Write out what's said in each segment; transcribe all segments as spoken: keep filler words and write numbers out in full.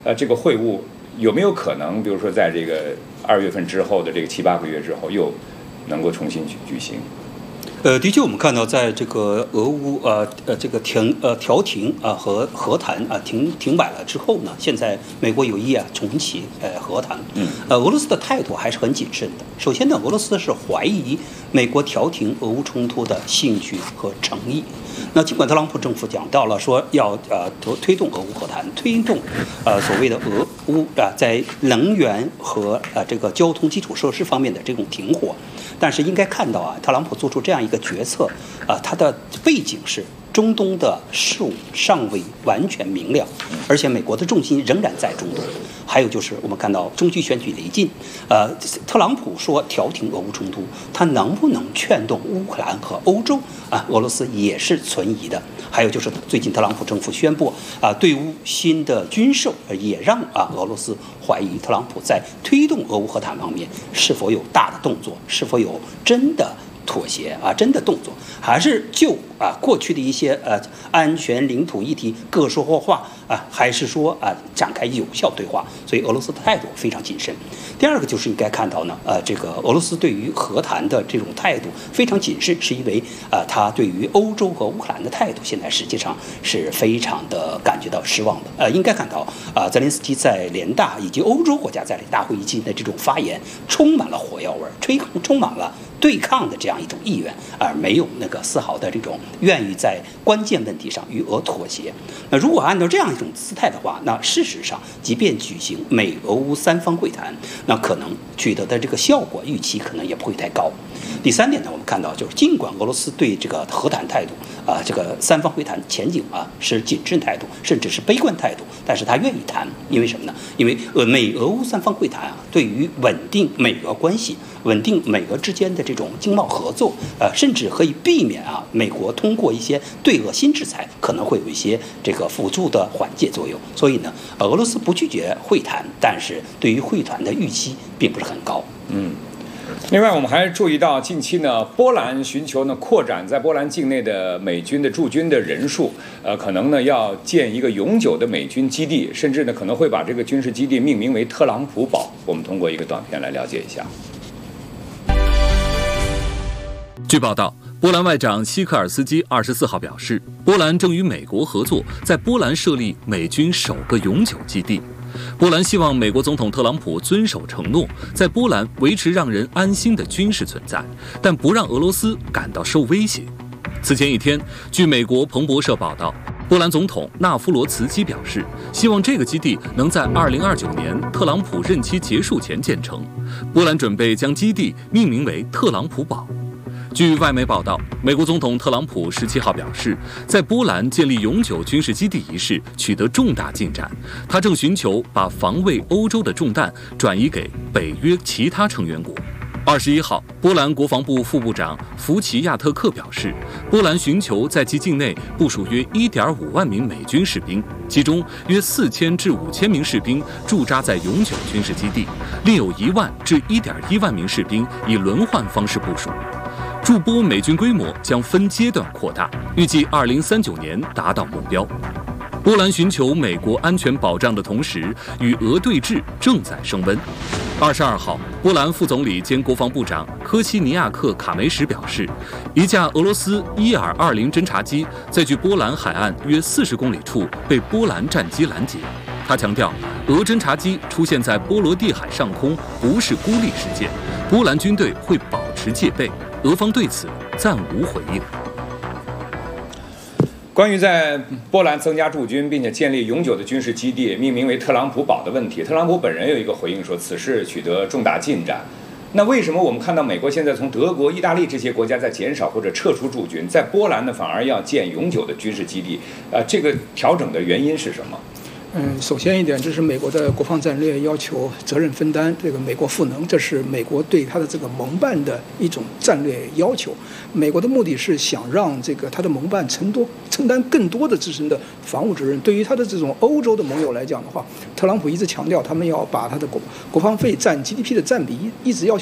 呃，这个会晤有没有可能，比如说在这个二月份之后的这个七八个月之后，又能够重新举举行？ 呃，的确，我们看到，在这个俄乌呃呃这个停呃调停啊、呃、和和谈啊、呃、停停摆了之后呢，现在美国有意啊重启呃和谈。 嗯。 呃，俄罗斯的态度还是很谨慎的。首先呢，俄罗斯是怀疑美国调停俄乌冲突的兴趣和诚意。那尽管特朗普政府讲到了说要呃推推动俄乌和谈，推动呃所谓的俄乌啊、呃、在能源和呃这个交通基础设施方面的这种停火，但是应该看到啊，特朗普做出这样一个决策啊、呃，他的背景是中东的事务尚未完全明了，而且美国的重心仍然在中东。还有就是我们看到中期选举临近，呃，特朗普说调停俄乌冲突，他能不能劝动乌克兰和欧洲啊？俄罗斯也是存疑的。还有就是最近特朗普政府宣布啊，对乌新的军售，也让啊俄罗斯怀疑特朗普在推动俄乌和谈方面是否有大的动作，是否有真的妥协啊，真的动作，还是就啊过去的一些呃安全领土议题各说各话啊，还是说啊展开有效对话？所以俄罗斯的态度非常谨慎。第二个就是应该看到呢，呃，这个俄罗斯对于和谈的这种态度非常谨慎，是因为啊，他对于欧洲和乌克兰的态度现在实际上是非常的感觉到失望的。呃，应该看到啊，泽连斯基在联大以及欧洲国家在联大会议期间的这种发言，充满了火药味，吹充满了对抗的这样一种意愿，而没有那个丝毫的这种愿意在关键问题上与俄妥协。那如果按照这样一种姿态的话，那事实上，即便举行美俄乌三方会谈，那可能取得的这个效果预期可能也不会太高。第三点呢，我们看到就是尽管俄罗斯对这个和谈态度啊，这个三方会谈前景啊是谨慎态度，甚至是悲观态度，但是他愿意谈，因为什么呢？因为呃美俄乌三方会谈啊，对于稳定美俄关系、稳定美俄之间的这种经贸合作，呃，甚至可以避免啊美国通过一些对俄新制裁可能会有一些这个辅助的缓解作用。所以呢，俄罗斯不拒绝会谈，但是对于会谈的预期并不是很高。 嗯。另外，我们还注意到，近期呢，波兰寻求呢扩展在波兰境内的美军的驻军的人数，呃，可能呢要建一个永久的美军基地，甚至呢可能会把这个军事基地命名为特朗普堡。我们通过一个短片来了解一下。 据报道，波兰外长希克尔斯基二十四号表示，波兰正与美国合作，在波兰设立美军首个永久基地。波兰希望美国总统特朗普遵守承诺，在波兰维持让人安心的军事存在，但不让俄罗斯感到受威胁。此前一天，据美国彭博社报道，波兰总统纳夫罗茨基表示，希望这个基地能在二零二九年特朗普任期结束前建成。波兰准备将基地命名为特朗普堡。据外媒报道，美国总统特朗普十七号表示，在波兰建立永久军事基地一事取得重大进展，他正寻求把防卫欧洲的重担转移给北约其他成员国。二十一号，波兰国防部副部长福奇亚特克表示，波兰寻求在其境内部署约一点五万名美军士兵，其中约四千至五千名士兵驻扎在永久军事基地，另有一万至一点一万名士兵以轮换方式部署。驻波美军规模将分阶段扩大，预计二零三九年达到目标。波兰寻求美国安全保障的同时，与俄对峙正在升温。二十二号，波兰副总理兼国防部长科西尼亚克卡梅什表示，一架俄罗斯伊尔二零侦察机在距波兰海岸约四十公里处被波兰战机拦截。他强调，俄侦察机出现在波罗的海上空不是孤立事件，波兰军队会保持戒备。俄方对此暂无回应。 关于在波兰增加驻军并且建立永久的军事基地，命名为特朗普堡的问题，特朗普本人有一个回应说，此事取得重大进展。那为什么我们看到美国现在从德国、意大利这些国家在减少或者撤出驻军，在波兰呢反而要建永久的军事基地？呃，这个调整的原因是什么？ 嗯，首先一点，这是美国的国防战略要求责任分担，这个美国赋能，这是美国对他的这个盟伴的一种战略要求。美国的目的是想让这个他的盟伴承多承担更多的自身的防务责任。对于他的这种欧洲的盟友来讲的话，特朗普一直强调他们要把他的国国防费占 G D P 的占比一直要求下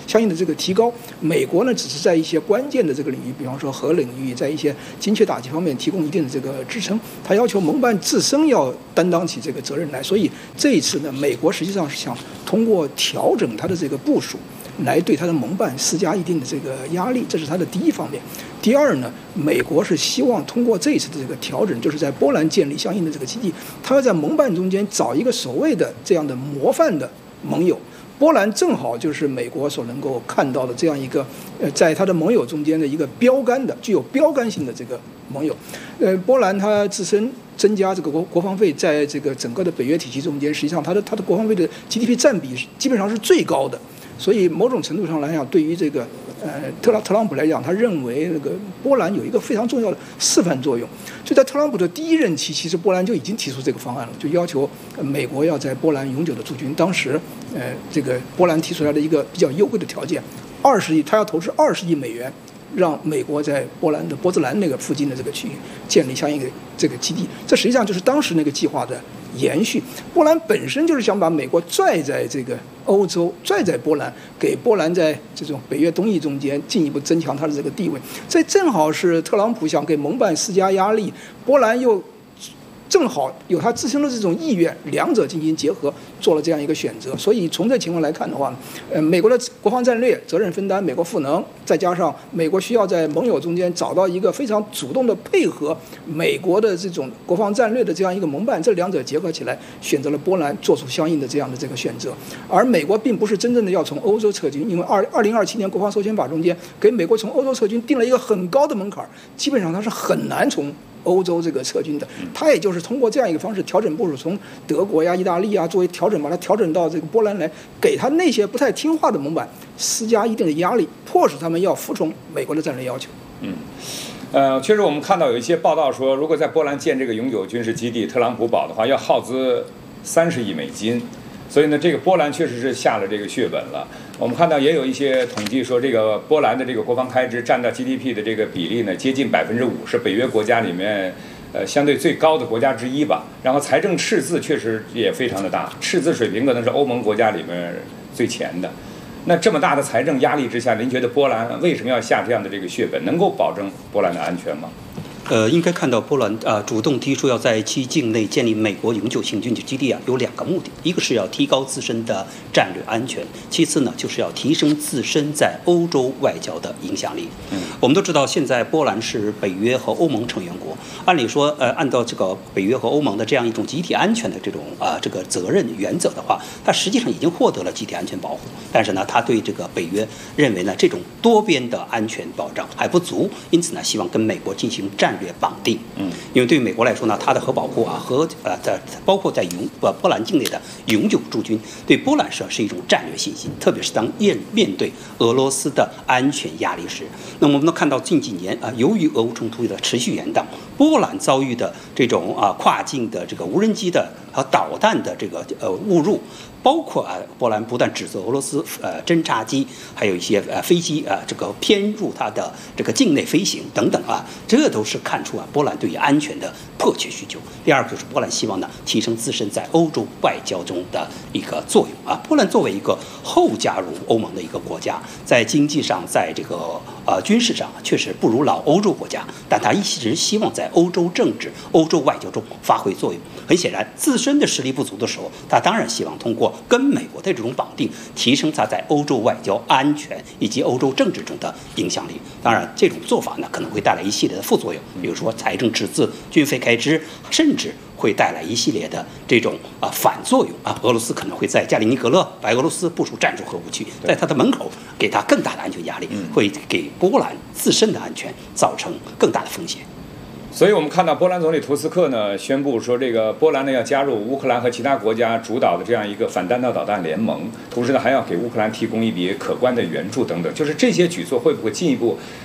相应的这个提高。美国呢，只是在一些关键的这个领域，比方说核领域，在一些精确打击方面提供一定的这个支撑。他要求盟办自身要担当起这个责任来。所以这一次呢，美国实际上是想通过调整它的这个部署，来对它的盟办施加一定的这个压力，这是它的第一方面。第二呢，美国是希望通过这一次的这个调整，就是在波兰建立相应的这个基地，它要在盟办中间找一个所谓的这样的模范的盟友。波兰正好就是美国所能够看到的这样一个，呃，在它的盟友中间的一个标杆的、具有标杆性的这个盟友。呃，波兰它自身增加这个国国防费，在这个整个的北约体系中间，实际上它的它的国防费的 G D P 占比基本上是最高的。所以某种程度上来讲，对于这个呃特朗特朗普来讲，他认为那个波兰有一个非常重要的示范作用。就在特朗普的第一任期，其实波兰就已经提出这个方案了，就要求美国要在波兰永久的驻军。当时呃这个波兰提出来的一个比较优惠的条件，二十亿，他要投资二十亿美元，让美国在波兰的波兹兰那个附近的这个区域建立相应的这个基地。这实际上就是当时那个计划的延续。波兰本身就是想把美国拽在这个欧洲，拽在波兰，给波兰在这种北约东翼中间进一步增强它的这个地位。这正好是特朗普想给盟办施加压力，波兰又正好有他自身的这种意愿，两者进行结合，做了这样一个选择。所以从这情况来看的话，呃，美国的国防战略责任分担，美国赋能，再加上美国需要在盟友中间找到一个非常主动的配合美国的这种国防战略的这样一个盟办，这两者结合起来，选择了波兰做出相应的这样的这个选择。而美国并不是真正的要从欧洲撤军，因为二二零二七年国防授权法中间给美国从欧洲撤军定了一个很高的门槛，基本上它是很难从欧洲这个撤军的。它也就是通过这样一个方式调整部署，从德国呀、意大利啊作为调整，把它调整到这个波兰来，给他那些不太听话的盟办施加一定的压力，迫使他们要服从美国的战略要求。 嗯，呃，确实我们看到有一些报道说，如果在波兰建这个永久军事基地特朗普堡的话，要耗资三十亿美金。所以呢，这个波兰确实是下了这个血本了。我们看到也有一些统计说，这个波兰的这个国防开支占到 G D P 的这个比例呢，接近百分之五，是北约国家里面呃相对最高的国家之一吧。然后财政赤字确实也非常的大，赤字水平可能是欧盟国家里面最前的。那这么大的财政压力之下，您觉得波兰为什么要下这样的这个血本？能够保证波兰的安全吗？ 呃，应该看到波兰啊、呃、主动提出要在其境内建立美国永久性军事基地啊，有两个目的，一个是要提高自身的战略安全，其次呢就是要提升自身在欧洲外交的影响力。嗯，我们都知道现在波兰是北约和欧盟成员国，按理说呃按照这个北约和欧盟的这样一种集体安全的这种啊、呃、这个责任原则的话，它实际上已经获得了集体安全保护，但是呢，它对这个北约认为呢这种多边的安全保障还不足，因此呢希望跟美国进行战略绑定。嗯，因为对于美国来说呢，它的核保护啊和呃在包括在永呃波兰境内的永久驻军，对波兰是是一种战略信心，特别是当面面对俄罗斯的安全压力时。那么我们能看到近几年啊、呃，由于俄乌冲突的持续延宕，波兰遭遇的这种啊、呃、跨境的这个无人机的和导弹的这个呃误入。包括啊，波兰不但指责俄罗斯呃侦察机，还有一些呃飞机啊、呃、这个偏入它的这个境内飞行等等啊，这都是看出啊波兰对于安全的迫切需求。第二个就是波兰希望呢提升自身在欧洲外交中的一个作用啊。波兰作为一个后加入欧盟的一个国家，在经济上，在这个呃军事上确实不如老欧洲国家，但他一直希望在欧洲政治、欧洲外交中发挥作用。很显然，自身的实力不足的时候，他当然希望通过跟美国的这种绑定，提升他在欧洲外交、安全以及欧洲政治中的影响力。当然，这种做法呢可能会带来一系列的副作用，比如说财政赤字、军费开支，甚至会带来一系列的这种啊反作用啊。俄罗斯可能会在加里宁格勒、白俄罗斯部署战术核武器，在他的门口给他更大的安全压力，会给波兰自身的安全造成更大的风险。 所以我们看到波兰总理图斯克呢宣布说，这个波兰呢要加入乌克兰和其他国家主导的这样一个反弹道导弹联盟，同时呢还要给乌克兰提供一笔可观的援助等等。就是这些举措会不会进一步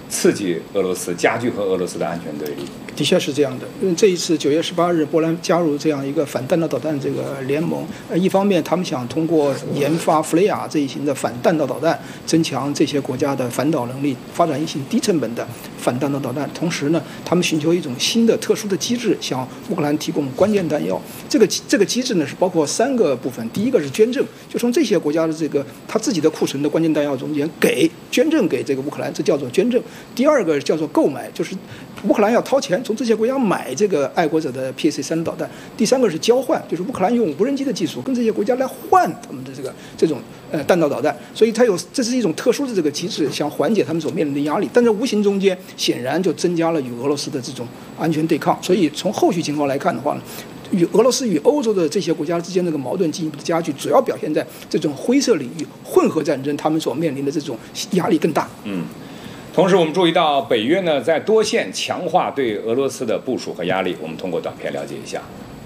刺激俄罗斯，加剧和俄罗斯的安全对立。 的确是这样的。因为这一次九月十八日，波兰加入这样一个反弹道导弹这个联盟，呃，一方面他们想通过研发弗雷亚这一型的反弹道导弹，增强这些国家的反导能力，发展一型低成本的反弹道导弹。同时呢，他们寻求一种新的特殊的机制，向乌克兰提供关键弹药。这个这个机制呢是包括三个部分，第一个是捐赠，就从这些国家的这个他自己的库存的关键弹药中间给捐赠给这个乌克兰，这叫做捐赠。第二个叫做购买，就是乌克兰要掏钱从这些国家买这个爱国者的 P S A 三导弹。第三个是交换，就是乌克兰用无人机的技术跟这些国家来换他们的这个这种呃弹道导弹，所以它有这是一种特殊的这个机制，想缓解他们所面临的压力。但是无形中间显然就增加了与俄罗斯的这种安全对抗。所以从后续情况来看的话呢，与俄罗斯与欧洲的这些国家之间这个矛盾进一步的加剧，主要表现在这种灰色领域混合战争，他们所面临的这种压力更大。 嗯。同时，我们注意到北约呢在多线强化对俄罗斯的部署和压力。我们通过短片了解一下。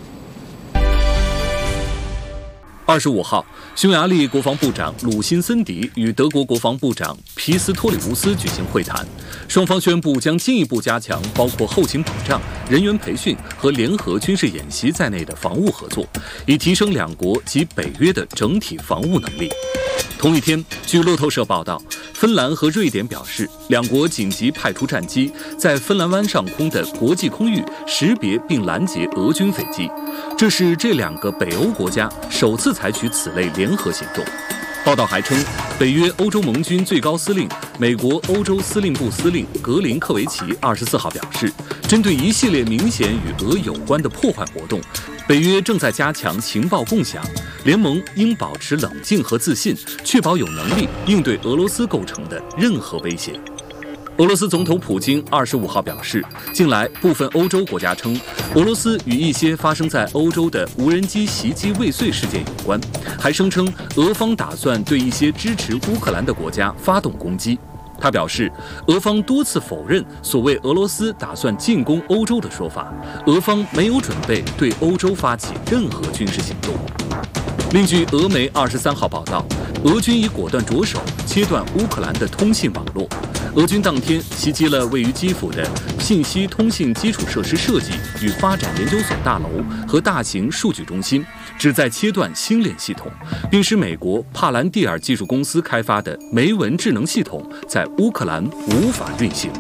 二十五号，匈牙利国防部长鲁辛森迪与德国国防部长皮斯托里乌斯举行会谈，双方宣布将进一步加强包括后勤保障、人员培训和联合军事演习在内的防务合作，以提升两国及北约的整体防务能力。同一天，据路透社报道，芬兰和瑞典表示，两国紧急派出战机，在芬兰湾上空的国际空域识别并拦截俄军飞机。这是这两个北欧国家首次采取此类联合行动。报道还称，北约欧洲盟军最高司令、美国欧洲司令部司令格林科维奇二十四号表示，针对一系列明显与俄有关的破坏活动，北约正在加强情报共享，联盟应保持冷静和自信，确保有能力应对俄罗斯构成的任何威胁。俄罗斯总统普京二十五号表示，近来部分欧洲国家称，俄罗斯与一些发生在欧洲的无人机袭击未遂事件有关，还声称俄方打算对一些支持乌克兰的国家发动攻击。他表示，俄方多次否认所谓俄罗斯打算进攻欧洲的说法，俄方没有准备对欧洲发起任何军事行动。另据俄媒二十三号报道，俄军已果断着手切断乌克兰的通信网络。俄军当天袭击了位于基辅的信息通信基础设施设计与发展研究所大楼和大型数据中心，旨在切断星链系统，并使美国帕兰蒂尔技术公司开发的梅文智能系统在乌克兰无法运行。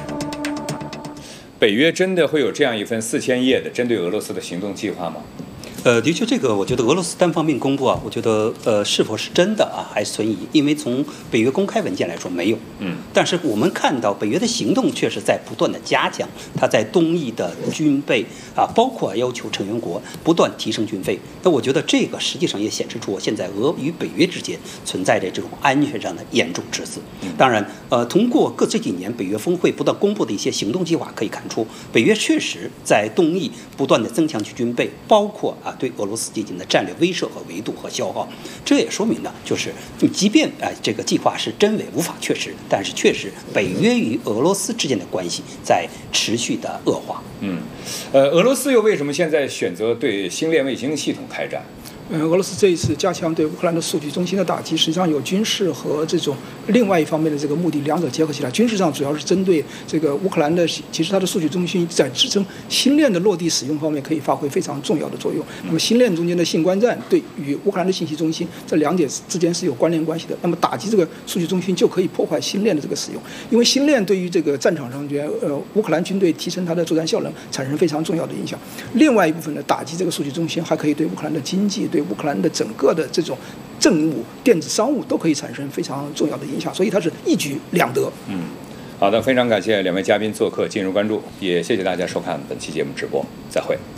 北约真的会有这样一份四千页的针对俄罗斯的行动计划吗？ 呃，的确，这个我觉得俄罗斯单方面公布啊，我觉得呃是否是真的啊还存疑，因为从北约公开文件来说没有， 嗯， 但是我们看到北约的行动确实在不断的加强，它在东翼的军备啊，包括要求成员国不断提升军费。那我觉得这个实际上也显示出现在俄与北约之间存在着这种安全上的严重赤字。当然，呃，通过各这几年北约峰会不断公布的一些行动计划可以看出，北约确实在东翼不断的增强其军备，包括啊。对俄罗斯进行的战略威慑和维度和消耗，这也说明呢，就是即便啊、呃、这个计划是真伪无法确实，但是确实北约与俄罗斯之间的关系在持续的恶化。 嗯，呃，俄罗斯又为什么现在选择对星链卫星系统开战？ 呃，俄罗斯这一次加强对乌克兰的数据中心的打击，实际上有军事和这种另外一方面的这个目的，两者结合起来。军事上主要是针对这个乌克兰的，其实它的数据中心在支撑星链的落地使用方面可以发挥非常重要的作用。那么星链中间的信关站对与乌克兰的信息中心这两点之间是有关联关系的。那么打击这个数据中心就可以破坏星链的这个使用，因为星链对于这个战场上边呃乌克兰军队提升它的作战效能产生非常重要的影响。另外一部分呢，打击这个数据中心还可以对乌克兰的经济、对乌克兰的整个的这种政务、电子商务都可以产生非常重要的影响，所以它是一举两得。 嗯，好的，非常感谢两位嘉宾做客进入关注，也谢谢大家收看本期节目直播，再会。